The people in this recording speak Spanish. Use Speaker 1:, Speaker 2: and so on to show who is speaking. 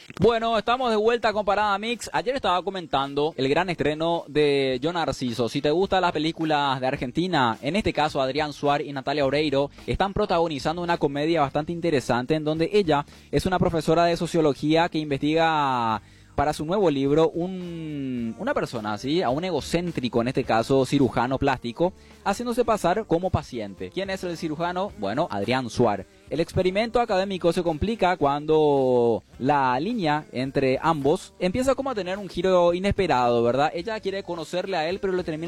Speaker 1: Bueno, estamos de vuelta con Parada Mix. Ayer estaba comentando el gran estreno de Yo Narciso. Si te gustan las películas de Argentina, en este caso Adrián Suárez y Natalia Oreiro están protagonizando una comedia bastante interesante en donde ella es una profesora de sociología que investiga para su nuevo libro una persona, ¿sí? A un egocéntrico, en este caso cirujano plástico, haciéndose pasar como paciente. ¿Quién es el cirujano? Bueno, Adrián Suárez. El experimento académico se complica cuando la línea entre ambos empieza como a tener un giro inesperado, ¿verdad? Ella quiere conocerle a él, pero le termina